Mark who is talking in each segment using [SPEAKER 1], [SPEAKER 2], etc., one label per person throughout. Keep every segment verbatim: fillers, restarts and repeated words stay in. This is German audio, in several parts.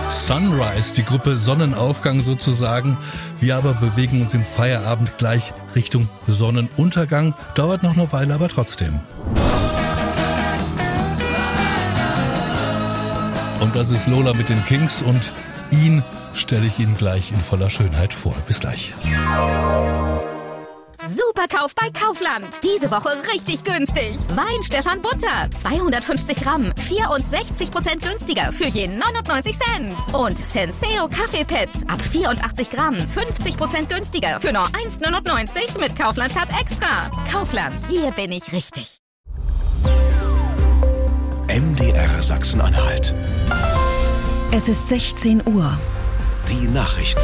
[SPEAKER 1] Sunrise, die Gruppe Sonnenaufgang sozusagen. Wir aber bewegen uns im Feierabend gleich Richtung Sonnenuntergang. Dauert noch eine Weile, aber trotzdem. Und das ist Lola mit den Kings und ihn stelle ich Ihnen gleich in voller Schönheit vor. Bis gleich.
[SPEAKER 2] Superkauf bei Kaufland. Diese Woche richtig günstig. Wein Stefan Butter, zweihundertfünfzig Gramm, vierundsechzig Prozent günstiger für je neunundneunzig Cent. Und Senseo Kaffeepads ab vierundachtzig Gramm, fünfzig Prozent günstiger für nur eins neunundneunzig mit Kaufland Card Extra. Kaufland, hier bin ich richtig.
[SPEAKER 3] M D R Sachsen-Anhalt.
[SPEAKER 4] Es ist sechzehn Uhr.
[SPEAKER 3] Die Nachrichten.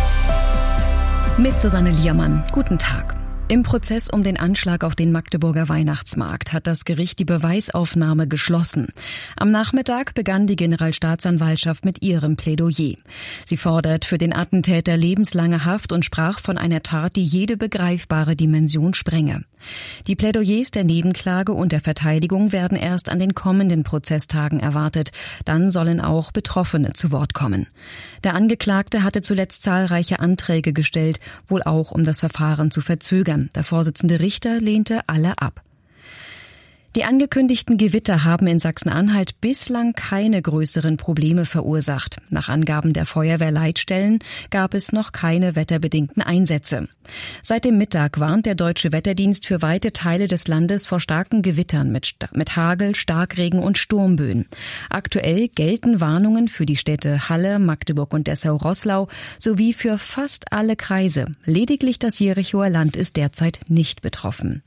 [SPEAKER 4] Mit Susanne Liermann. Guten Tag. Im Prozess um den Anschlag auf den Magdeburger Weihnachtsmarkt hat das Gericht die Beweisaufnahme geschlossen. Am Nachmittag begann die Generalstaatsanwaltschaft mit ihrem Plädoyer. Sie fordert für den Attentäter lebenslange Haft und sprach von einer Tat, die jede begreifbare Dimension sprenge. Die Plädoyers der Nebenklage und der Verteidigung werden erst an den kommenden Prozesstagen erwartet. Dann sollen auch Betroffene zu Wort kommen. Der Angeklagte hatte zuletzt zahlreiche Anträge gestellt, wohl auch um das Verfahren zu verzögern. Der Vorsitzende Richter lehnte alle ab. Die angekündigten Gewitter haben in Sachsen-Anhalt bislang keine größeren Probleme verursacht. Nach Angaben der Feuerwehrleitstellen gab es noch keine wetterbedingten Einsätze. Seit dem Mittag warnt der Deutsche Wetterdienst für weite Teile des Landes vor starken Gewittern mit, mit Hagel, Starkregen und Sturmböen. Aktuell gelten Warnungen für die Städte Halle, Magdeburg und Dessau-Roßlau sowie für fast alle Kreise. Lediglich das Jerichoer Land ist derzeit nicht betroffen.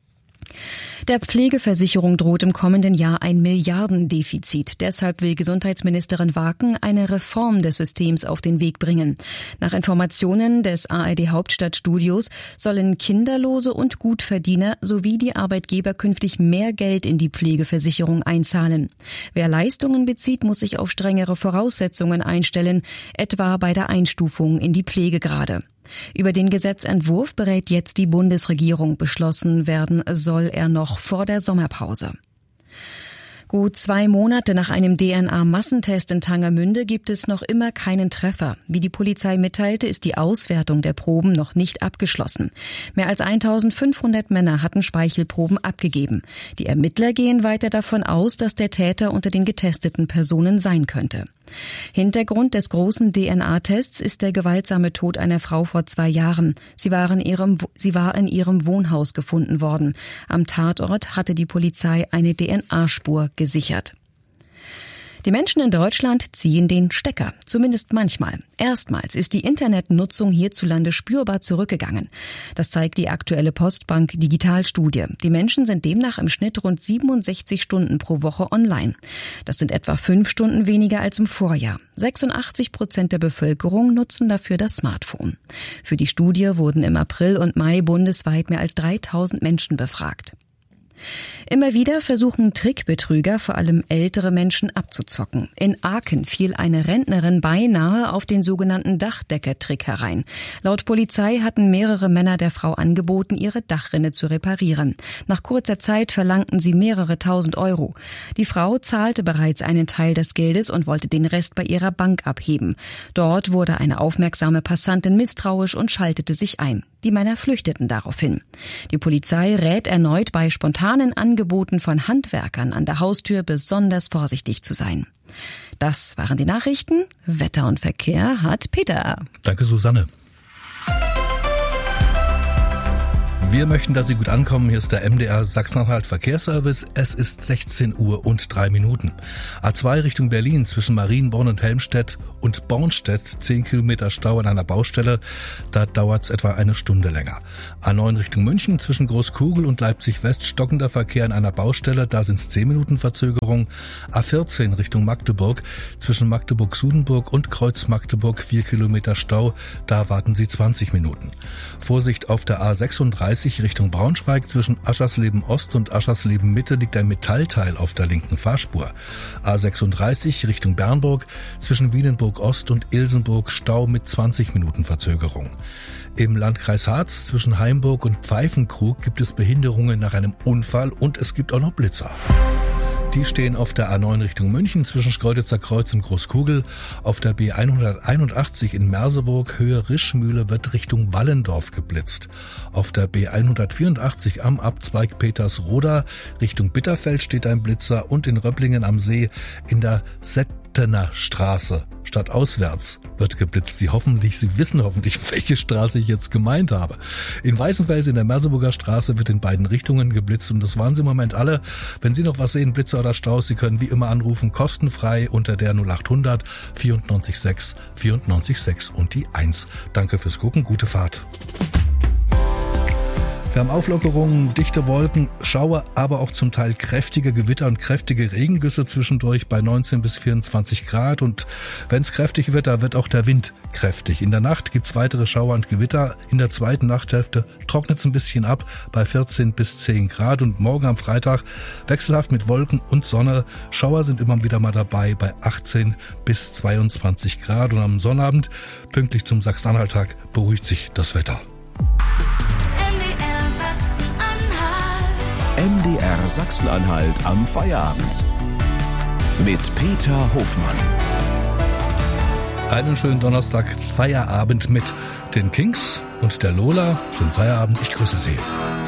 [SPEAKER 4] Der Pflegeversicherung droht im kommenden Jahr ein Milliardendefizit. Deshalb will Gesundheitsministerin Waken eine Reform des Systems auf den Weg bringen. Nach Informationen des A R D Hauptstadtstudios sollen Kinderlose und Gutverdiener sowie die Arbeitgeber künftig mehr Geld in die Pflegeversicherung einzahlen. Wer Leistungen bezieht, muss sich auf strengere Voraussetzungen einstellen, etwa bei der Einstufung in die Pflegegrade. Über den Gesetzentwurf berät jetzt die Bundesregierung. Beschlossen werden soll er noch vor der Sommerpause. Gut zwei Monate nach einem D N A-Massentest in Tangermünde gibt es noch immer keinen Treffer. Wie die Polizei mitteilte, ist die Auswertung der Proben noch nicht abgeschlossen. Mehr als eintausendfünfhundert Männer hatten Speichelproben abgegeben. Die Ermittler gehen weiter davon aus, dass der Täter unter den getesteten Personen sein könnte. Hintergrund des großen D N A-Tests ist der gewaltsame Tod einer Frau vor zwei Jahren. Sie war in ihrem, sie war in ihrem Wohnhaus gefunden worden. Am Tatort hatte die Polizei eine D N A-Spur gesichert. Die Menschen in Deutschland ziehen den Stecker, zumindest manchmal. Erstmals ist die Internetnutzung hierzulande spürbar zurückgegangen. Das zeigt die aktuelle Postbank Digitalstudie. Die Menschen sind demnach im Schnitt rund siebenundsechzig Stunden pro Woche online. Das sind etwa fünf Stunden weniger als im Vorjahr. sechsundachtzig Prozent der Bevölkerung nutzen dafür das Smartphone. Für die Studie wurden im April und Mai bundesweit mehr als dreitausend Menschen befragt. Immer wieder versuchen Trickbetrüger, vor allem ältere Menschen, abzuzocken. In Aachen fiel eine Rentnerin beinahe auf den sogenannten Dachdecker-Trick herein. Laut Polizei hatten mehrere Männer der Frau angeboten, ihre Dachrinne zu reparieren. Nach kurzer Zeit verlangten sie mehrere tausend Euro. Die Frau zahlte bereits einen Teil des Geldes und wollte den Rest bei ihrer Bank abheben. Dort wurde eine aufmerksame Passantin misstrauisch und schaltete sich ein. Die Männer flüchteten daraufhin. Die Polizei rät erneut, bei spontanen Angeboten von Handwerkern an der Haustür besonders vorsichtig zu sein. Das waren die Nachrichten. Wetter und Verkehr hat Peter.
[SPEAKER 1] Danke, Susanne. Wir möchten, dass Sie gut ankommen. Hier ist der M D R Sachsen-Anhalt Verkehrsservice. Es ist sechzehn Uhr und drei Minuten. A zwei Richtung Berlin zwischen Marienborn und Helmstedt und Bornstedt. zehn Kilometer Stau an einer Baustelle. Da dauert es etwa eine Stunde länger. A neun Richtung München zwischen Großkugel und Leipzig-West stockender Verkehr an einer Baustelle. Da sind es zehn Minuten Verzögerung. A vierzehn Richtung Magdeburg zwischen Magdeburg-Sudenburg und Kreuz Magdeburg. vier Kilometer Stau. Da warten Sie zwanzig Minuten. Vorsicht auf der A sechsunddreißig Richtung Braunschweig zwischen Aschersleben Ost und Aschersleben Mitte liegt ein Metallteil auf der linken Fahrspur. A sechsunddreißig Richtung Bernburg zwischen Wiedenburg Ost und Ilsenburg Stau mit zwanzig Minuten Verzögerung. Im Landkreis Harz zwischen Haimburg und Pfeifenkrug gibt es Behinderungen nach einem Unfall und es gibt auch noch Blitzer. Die stehen auf der A neun Richtung München zwischen Schkeuditzer Kreuz und Großkugel. Auf der B hunderteinundachtzig in Merseburg Höhe Rischmühle wird Richtung Wallendorf geblitzt. Auf der B hundertvierundachtzig am Abzweig Petersroda Richtung Bitterfeld steht ein Blitzer und in Röpplingen am See in der Settener Straße stadtauswärts wird geblitzt. Sie hoffentlich, Sie wissen hoffentlich, welche Straße ich jetzt gemeint habe. In Weißenfels in der Merseburger Straße wird in beiden Richtungen geblitzt und das waren sie im Moment alle. Wenn Sie noch was sehen, Blitzer oder Staus, Sie können wie immer anrufen, kostenfrei unter der null achthundert vierundneunzig sechs vierundneunzig sechs und die eins. Danke fürs Gucken, gute Fahrt. Wir haben Auflockerungen, dichte Wolken, Schauer, aber auch zum Teil kräftige Gewitter und kräftige Regengüsse zwischendurch bei neunzehn bis vierundzwanzig Grad. Und wenn es kräftig wird, da wird auch der Wind kräftig. In der Nacht gibt's weitere Schauer und Gewitter. In der zweiten Nachthälfte trocknet es ein bisschen ab bei vierzehn bis zehn Grad. Und morgen am Freitag wechselhaft mit Wolken und Sonne. Schauer sind immer wieder mal dabei bei achtzehn bis zweiundzwanzig Grad. Und am Sonnabend, pünktlich zum Sachsen-Anhalt-Tag, beruhigt sich das Wetter.
[SPEAKER 3] M D R Sachsen-Anhalt am Feierabend. Mit Peter Hofmann.
[SPEAKER 1] Einen schönen Donnerstag Feierabend mit den Kings und der Lola. Schönen Feierabend, ich grüße Sie.